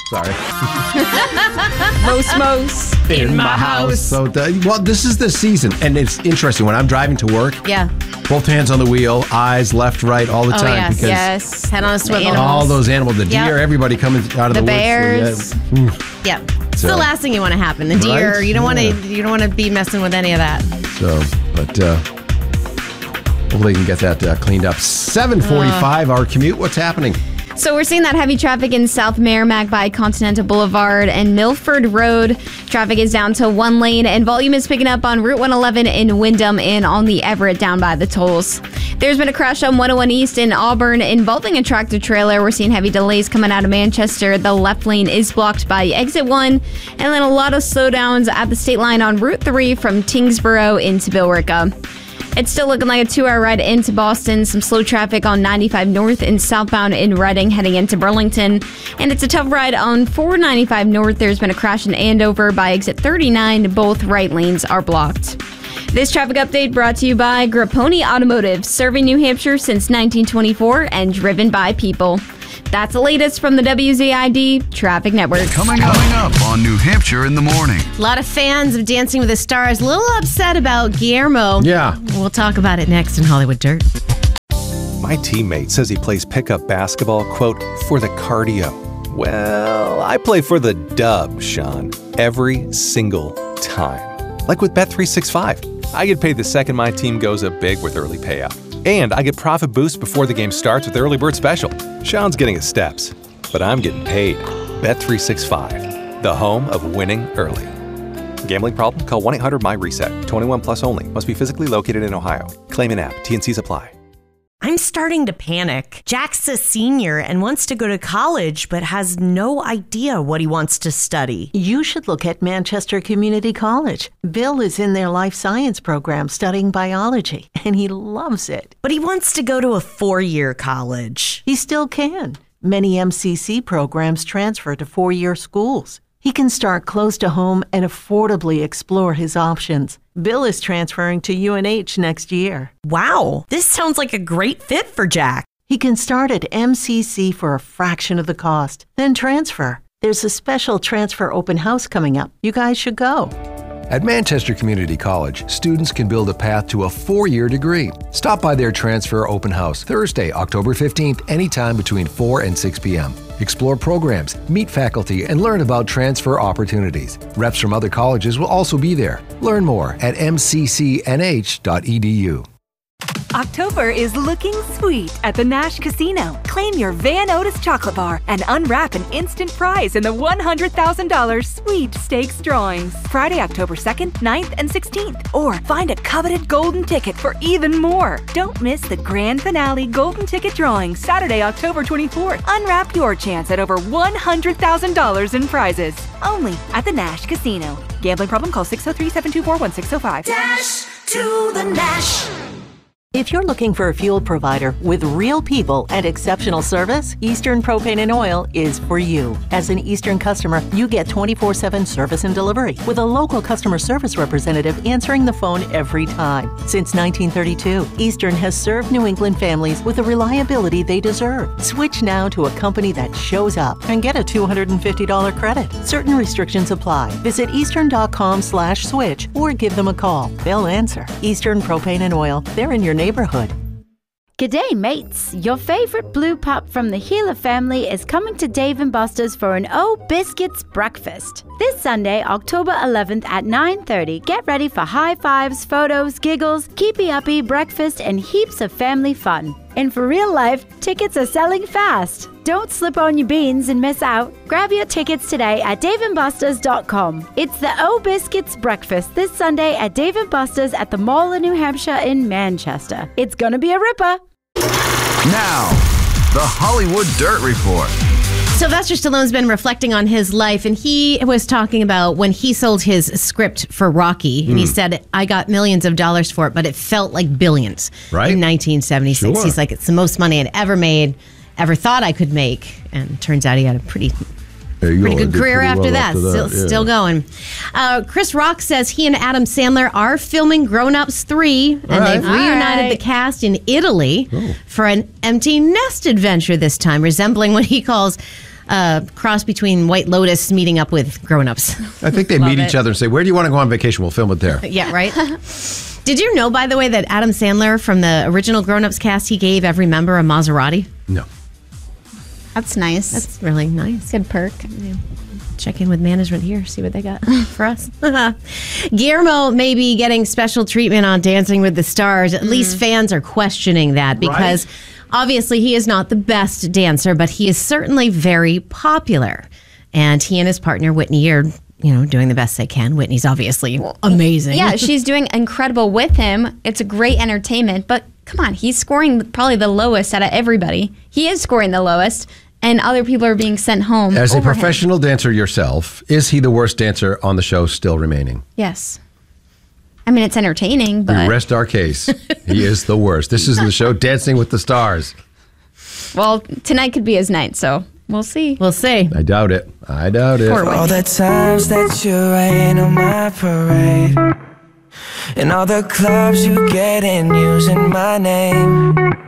Sorry. Most in my house. So, this is the season. And it's interesting. When I'm driving to work, both hands on the wheel, eyys left, right, all the time. Yes. Head on a swivel. All those animals, the deer, everybody coming out of the woods. The bears. Yep. It's the last thing you want to happen. The deer, right? You don't want to be messing with any of that. So, but hopefully you can get that cleaned up. 7:45, our commute. What's happening? So we're seeing that heavy traffic in South Merrimack by Continental Boulevard and Milford Road. Traffic is down to one lane, and volume is picking up on Route 111 in Windham and on the Everett down by the tolls. There's been a crash on 101 East in Auburn involving a tractor trailer. We're seeing heavy delays coming out of Manchester. The left lane is blocked by exit 1, and then a lot of slowdowns at the state line on Route 3 from Tingsboro into Billerica. It's still looking like a 2-hour ride into Boston. Some slow traffic on 95 North and southbound in Reading heading into Burlington. And it's a tough ride on 495 North. There's been a crash in Andover by exit 39. Both right lanes are blocked. This traffic update brought to you by Grapponi Automotive, serving New Hampshire since 1924 and driven by people. That's the latest from the WZID Traffic Network. Coming up on New Hampshire in the Morning. A lot of fans of Dancing with the Stars, a little upset about Guillermo. Yeah. We'll talk about it next in Hollywood Dirt. My teammate says he plays pickup basketball, quote, for the cardio. Well, I play for the dub, Sean, every single time. Like with Bet365. I get paid the second my team goes up big with early payout. And I get profit boost before the game starts with Early Bird Special. Sean's getting his steps, but I'm getting paid. Bet365, the home of winning early. Gambling problem? Call 1-800-MY-RESET. 21 plus only. Must be physically located in Ohio. Claim in app. T&Cs apply. I'm starting to panic. Jack's a senior and wants to go to college, but has no idea what he wants to study. You should look at Manchester Community College. Bill is in their life science program studying biology, and he loves it. But he wants to go to a 4-year college. He still can. Many MCC programs transfer to 4-year schools. He can start close to home and affordably explore his options. Bill is transferring to UNH next year. Wow, this sounds like a great fit for Jack. He can start at MCC for a fraction of the cost, then transfer. There's a special transfer open house coming up. You guys should go. At Manchester Community College, students can build a path to a 4-year degree. Stop by their transfer open house Thursday, October 15th, anytime between 4 and 6 p.m. Explore programs, meet faculty, and learn about transfer opportunities. Reps from other colleges will also be there. Learn more at mccnh.edu. October is looking sweet at the Nash Casino. Claim your Van Otis chocolate bar and unwrap an instant prize in the $100,000 sweepstakes drawings. Friday, October 2nd, 9th, and 16th. Or find a coveted golden ticket for even more. Don't miss the grand finale golden ticket drawing Saturday, October 24th. Unwrap your chance at over $100,000 in prizes. Only at the Nash Casino. Gambling problem? Call 603-724-1605. Dash to the Nash. If you're looking for a fuel provider with real people and exceptional service, Eastern Propane and Oil is for you. As an Eastern customer, you get 24/7 service and delivery with a local customer service representative answering the phone every time. Since 1932, Eastern has served New England families with the reliability they deserve. Switch now to a company that shows up and get a $250 credit. Certain restrictions apply. Visit eastern.com/switch or give them a call. They'll answer. Eastern Propane and Oil. They're in your neighborhood. G'day mates, your favourite blue pup from the Healer family is coming to Dave & Buster's for an O Biscuits breakfast. This Sunday, October 11th at 9:30, get ready for high fives, photos, giggles, keepy-uppy, breakfast, and heaps of family fun. And for real life, tickets are selling fast. Don't slip on your beans and miss out. Grab your tickets today at daveandbusters.com. It's the O Biscuits breakfast this Sunday at Dave & Buster's at the Mall of New Hampshire in Manchester. It's gonna be a ripper. Now, the Hollywood Dirt Report. Sylvester Stallone's been reflecting on his life, and he was talking about when he sold his script for Rocky, and he said, I got millions of dollars for it, but it felt like billions in 1976. Sure. He's like, it's the most money I'd ever made, ever thought I could make, and turns out he had a pretty good career after that. Still going. Chris Rock says he and Adam Sandler are filming Grown Ups 3, and they've reunited the cast in Italy for an empty nest adventure this time, resembling what he calls cross between White Lotus meeting up with grown-ups. I think they meet each other and say, where do you want to go on vacation? We'll film it there. Yeah, right? Did you know, by the way, that Adam Sandler from the original Grown Ups cast, he gave every member a Maserati? No. That's nice. That's really nice. Good perk. Yeah. Check in with management here, see what they got for us. Guillermo may be getting special treatment on Dancing with the Stars. At least fans are questioning that because obviously he is not the best dancer, but he is certainly very popular. And he and his partner, Whitney, are doing the best they can. Whitney's obviously amazing. Yeah, she's doing incredible with him. It's a great entertainment, but come on, he's scoring probably the lowest out of everybody. He is scoring the lowest, and other people are being sent home. As a professional dancer yourself, is he the worst dancer on the show still remaining? Yes. I mean, it's entertaining, but... We rest our case. He is the worst. This is the show Dancing with the Stars. Well, tonight could be his night, so... We'll see. We'll see. I doubt it. All the times that you rain on my parade, and all the clubs you get in using my name.